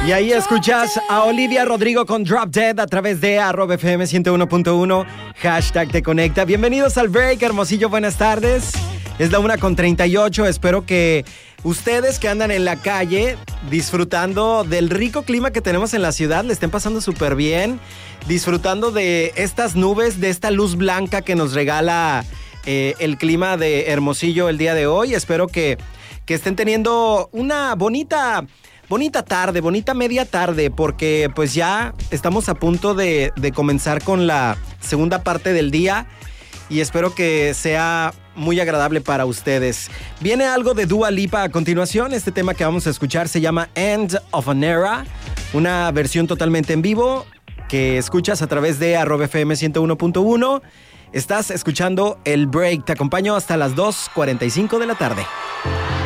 Y ahí escuchas a Olivia Rodrigo con Drop Dead a través de @FM 101.1, hashtag te conecta. Bienvenidos al break, Hermosillo, buenas tardes. Es la 1:38, espero que ustedes que andan en la calle disfrutando del rico clima que tenemos en la ciudad, le estén pasando súper bien, disfrutando de estas nubes, de esta luz blanca que nos regala el clima de Hermosillo el día de hoy. Espero que estén teniendo una bonita tarde, bonita media tarde, porque pues ya estamos a punto de comenzar con la segunda parte del día y espero que sea muy agradable para ustedes. Viene algo de Dua Lipa a continuación. Este tema que vamos a escuchar se llama End of an Era, una versión totalmente en vivo que escuchas a través de @FM 101.1. Estás escuchando El Break. Te acompaño hasta las 2:45 de la tarde.